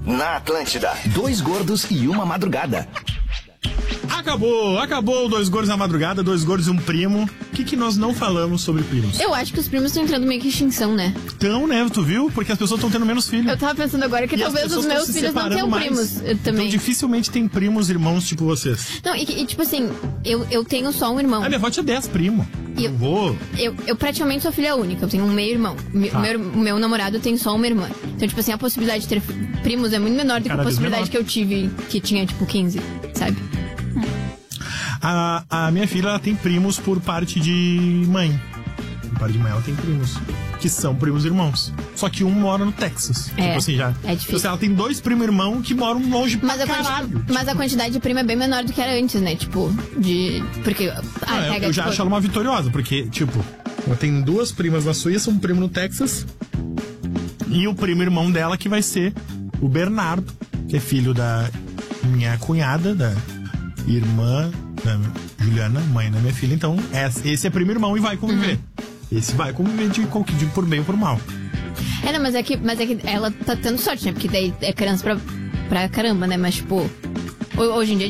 na Atlântida. Dois gordos e uma madrugada. Acabou Dois Gordos na Madrugada, Dois Gordos e um Primo. O que nós não falamos sobre primos? Eu acho que os primos estão entrando meio que em extinção, né? Então, né, tu viu? Porque as pessoas estão tendo menos filhos. Eu tava pensando agora que talvez os meus filhos não tenham primos também. Então dificilmente tem primos, irmãos tipo vocês. Não, e tipo assim, eu tenho só um irmão. A minha avó tinha 10 primos. Eu praticamente sou filha única, eu tenho um meio-irmão. O meu namorado tem só uma irmã. Então, tipo assim, a possibilidade de ter primos é muito menor do que a possibilidade que eu tive, que tinha, tipo, 15, sabe? A minha filha, ela tem primos por parte de mãe. Por parte de mãe, ela tem primos que são primos irmãos. Só que um mora no Texas. Tipo assim, já. É difícil. Então, ela tem 2 primos irmãos que moram longe pra caralho. Mas a quantidade de primo é bem menor do que era antes, né? Tipo, porque... eu já acho ela uma vitoriosa, porque, tipo, ela tem 2 primas na Suíça, um primo no Texas, e o primo irmão dela que vai ser o Bernardo, que é filho da minha cunhada, da irmã da Juliana, mãe da minha filha. Então, esse é primo irmão e vai conviver. Esse vai conviver de por bem ou por mal. Não, mas é que ela tá tendo sorte, né? Porque daí é criança pra caramba, né? Mas, tipo, hoje em dia